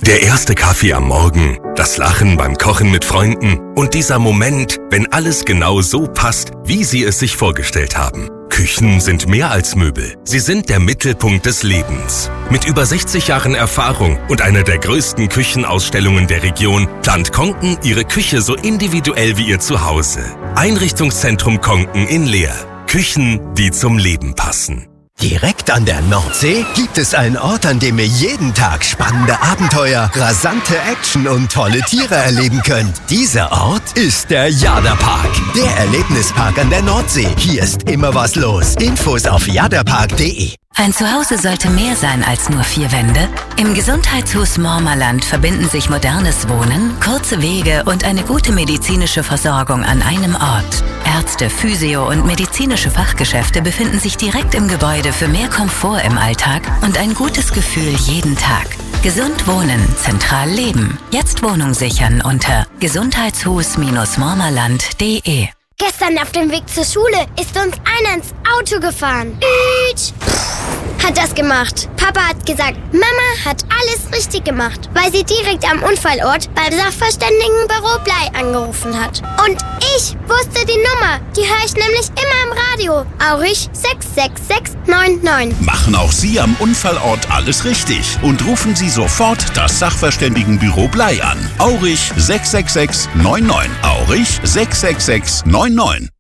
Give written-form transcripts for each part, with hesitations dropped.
Der erste Kaffee am Morgen, das Lachen beim Kochen mit Freunden und dieser Moment, wenn alles genau so passt, wie Sie es sich vorgestellt haben. Küchen sind mehr als Möbel. Sie sind der Mittelpunkt des Lebens. Mit über 60 Jahren Erfahrung und einer der größten Küchenausstellungen der Region plant Konken Ihre Küche so individuell wie Ihr Zuhause. Einrichtungszentrum Konken in Leer. Küchen, die zum Leben passen. Direkt an der Nordsee gibt es einen Ort, an dem ihr jeden Tag spannende Abenteuer, rasante Action und tolle Tiere erleben könnt. Dieser Ort ist der Jada-Park, der Erlebnispark an der Nordsee. Hier ist immer was los. Infos auf jadapark.de. Ein Zuhause sollte mehr sein als nur 4 Wände. Im Gesundheitshaus Mormerland verbinden sich modernes Wohnen, kurze Wege und eine gute medizinische Versorgung an einem Ort. Ärzte, Physio- und medizinische Fachgeschäfte befinden sich direkt im Gebäude für mehr Komfort im Alltag und ein gutes Gefühl jeden Tag. Gesund wohnen, zentral leben. Jetzt Wohnung sichern unter gesundheitshus-mormerland.de. Gestern auf dem Weg zur Schule ist uns einer ins Auto gefahren. Hat das gemacht. Papa hat gesagt, Mama hat alles richtig gemacht, weil sie direkt am Unfallort beim Sachverständigenbüro Blei angerufen hat. Und ich wusste die Nummer. Die höre ich nämlich immer im Radio. Aurich 66699. Machen auch Sie am Unfallort alles richtig und rufen Sie sofort das Sachverständigenbüro Blei an. Aurich 66699. Aurich 66699.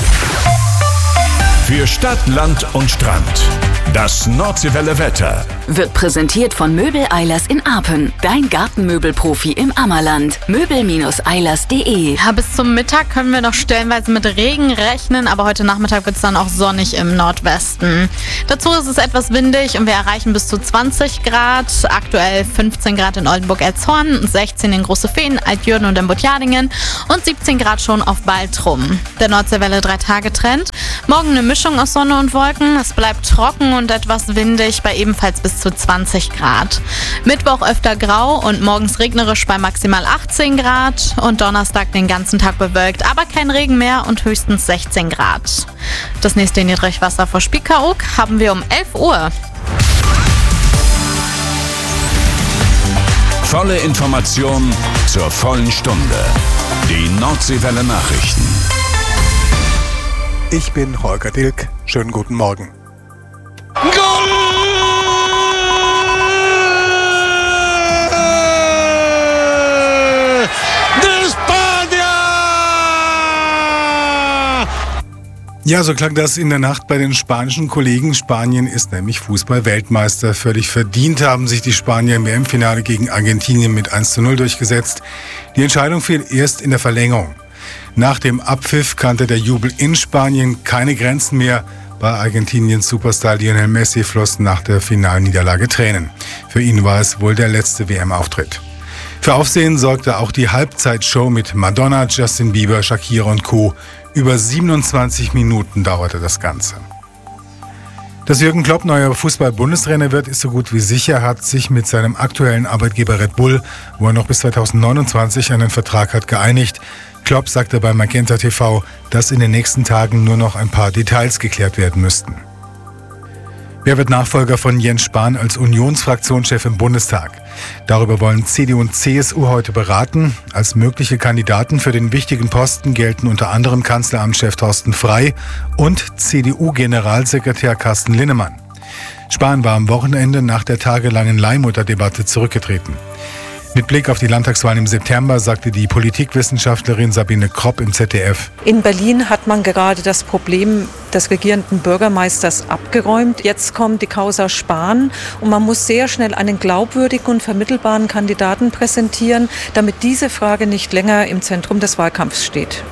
Für Stadt, Land und Strand. Das Nordseewelle Wetter Wird präsentiert von Möbel-Eilers in Arpen. Dein Gartenmöbelprofi im Ammerland. Möbel-Eilers.de. Ja, bis zum Mittag können wir noch stellenweise mit Regen rechnen, aber heute Nachmittag wird es dann auch sonnig im Nordwesten. Dazu ist es etwas windig und wir erreichen bis zu 20 Grad. Aktuell 15 Grad in Oldenburg-Elzhorn, 16 in Große Feen, Altjürden und in Butjadingen und 17 Grad schon auf Baltrum. Der Nordseewelle 3-Tage-Trend. Morgen eine Mischung aus Sonne und Wolken. Es bleibt trocken und etwas windig bei ebenfalls bis zu 20 Grad. Mittwoch öfter grau und morgens regnerisch bei maximal 18 Grad und Donnerstag den ganzen Tag bewölkt, aber kein Regen mehr und höchstens 16 Grad. Das nächste Niedrigwasser vor Spiekeroog haben wir um 11 Uhr. Volle Information zur vollen Stunde. Die Nordseewelle Nachrichten. Ich bin Holger Dilk. Schönen guten Morgen. Ja, so klang das in der Nacht bei den spanischen Kollegen. Spanien ist nämlich Fußball-Weltmeister. Völlig verdient haben sich die Spanier im WM-Finale gegen Argentinien mit 1:0 durchgesetzt. Die Entscheidung fiel erst in der Verlängerung. Nach dem Abpfiff kannte der Jubel in Spanien keine Grenzen mehr. Bei Argentiniens Superstar Lionel Messi flossen nach der Finalniederlage Tränen. Für ihn war es wohl der letzte WM-Auftritt. Für Aufsehen sorgte auch die Halbzeitshow mit Madonna, Justin Bieber, Shakira und Co. Über 27 Minuten dauerte das Ganze. Dass Jürgen Klopp neuer Fußball-Bundestrainer wird, ist so gut wie sicher, hat sich mit seinem aktuellen Arbeitgeber Red Bull, wo er noch bis 2029 einen Vertrag hat, geeinigt. Klopp sagte bei Magenta TV, dass in den nächsten Tagen nur noch ein paar Details geklärt werden müssten. Wer wird Nachfolger von Jens Spahn als Unionsfraktionschef im Bundestag? Darüber wollen CDU und CSU heute beraten. Als mögliche Kandidaten für den wichtigen Posten gelten unter anderem Kanzleramtschef Thorsten Frey und CDU-Generalsekretär Carsten Linnemann. Spahn war am Wochenende nach der tagelangen Leihmutterdebatte zurückgetreten. Mit Blick auf die Landtagswahlen im September sagte die Politikwissenschaftlerin Sabine Kropp im ZDF: In Berlin hat man gerade das Problem des regierenden Bürgermeisters abgeräumt. Jetzt kommt die Causa Spahn und man muss sehr schnell einen glaubwürdigen und vermittelbaren Kandidaten präsentieren, damit diese Frage nicht länger im Zentrum des Wahlkampfs steht.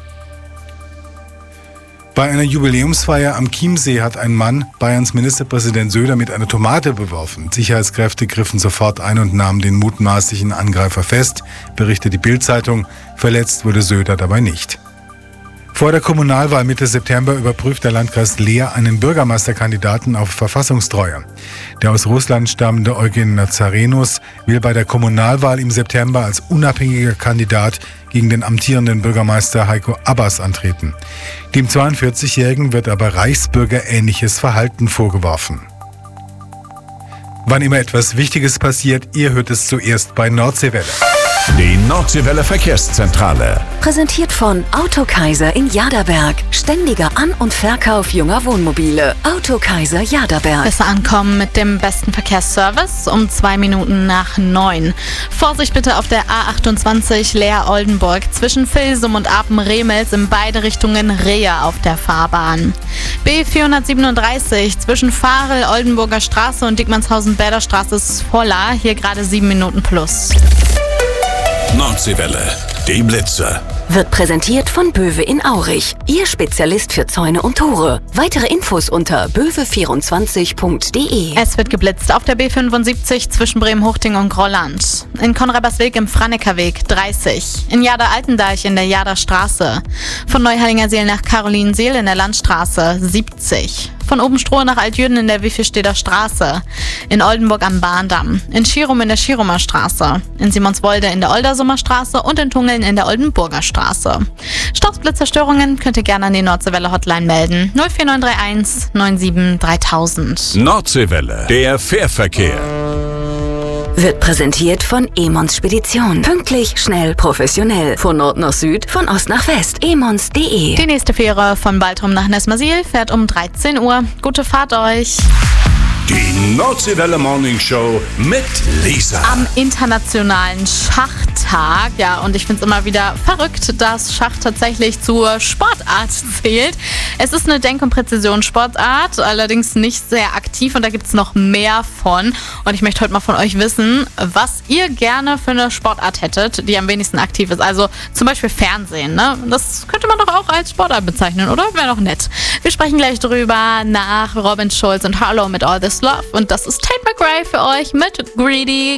Bei einer Jubiläumsfeier am Chiemsee hat ein Mann Bayerns Ministerpräsident Söder mit einer Tomate beworfen. Sicherheitskräfte griffen sofort ein und nahmen den mutmaßlichen Angreifer fest, berichtet die Bild-Zeitung. Verletzt wurde Söder dabei nicht. Vor der Kommunalwahl Mitte September überprüft der Landkreis Leer einen Bürgermeisterkandidaten auf Verfassungstreue. Der aus Russland stammende Eugen Nazarenus will bei der Kommunalwahl im September als unabhängiger Kandidat gegen den amtierenden Bürgermeister Heiko Abbas antreten. Dem 42-Jährigen wird aber reichsbürgerähnliches Verhalten vorgeworfen. Wann immer etwas Wichtiges passiert, ihr hört es zuerst bei Nordseewelle. Die Nordseewelle Verkehrszentrale. Präsentiert von Autokaiser in Jaderberg. Ständiger An- und Verkauf junger Wohnmobile. Autokaiser Jaderberg. Besser ankommen mit dem besten Verkehrsservice um 2 Minuten nach 9. Vorsicht bitte auf der A28 Leer-Oldenburg zwischen Vilsum und Apen-Remels in beide Richtungen Rehe auf der Fahrbahn. B437 zwischen Farel, Oldenburger Straße und Diekmannshausen-Bäder Straße ist voller. Hier gerade 7 Minuten plus. Nordseewelle. Die Blitze. Wird präsentiert von Böwe in Aurich. Ihr Spezialist für Zäune und Tore. Weitere Infos unter böwe24.de. Es wird geblitzt auf der B75 zwischen Bremen-Huchting und Grolland. In Konrabersweg im Franekerweg 30. In Jader-Altendeich in der Jader Straße. Von Neuhallinger-Seel nach Carolinenseel in der Landstraße 70. Von Obenstrohe nach Altjürden in der Wiefelsteder Straße. In Oldenburg am Bahndamm. In Schirum in der Schirumer Straße. In Simonswolde in der Oldersummer Straße und in Tungeln in der Oldenburger Straße. Staubsblitzerstörungen könnt ihr gerne an die Nordseewelle Hotline melden. 04931 97 3000. Nordseewelle. Der Fährverkehr. Wird präsentiert von Emons Spedition. Pünktlich, schnell, professionell. Von Nord nach Süd, von Ost nach West. emons.de. Die nächste Fähre von Baltrum nach Nesmasil fährt um 13 Uhr. Gute Fahrt euch. Die Nordseewelle Morning Show mit Lisa. Am internationalen Schachtag, ja, und ich finde es immer wieder verrückt, dass Schach tatsächlich zur Sportart zählt. Es ist eine Denk- und Präzisionssportart, allerdings nicht sehr aktiv und da gibt es noch mehr von. Und ich möchte heute mal von euch wissen, was ihr gerne für eine Sportart hättet, die am wenigsten aktiv ist. Also zum Beispiel Fernsehen, ne? Das könnte man doch auch als Sportart bezeichnen, oder? Wäre doch nett. Wir sprechen gleich drüber nach Robin Schulz und Harlow mit All This Love. Und das ist Tate McRae für euch mit Greedy.